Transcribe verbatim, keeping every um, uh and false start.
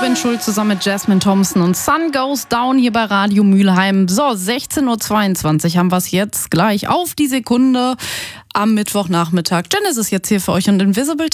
Robin Schulz zusammen mit Jasmine Thompson und Sun Goes Down hier bei Radio Mülheim. So, sechzehn Uhr zweiundzwanzig haben wir es jetzt gleich auf die Sekunde am Mittwochnachmittag. Jen ist es jetzt hier für euch und Invisible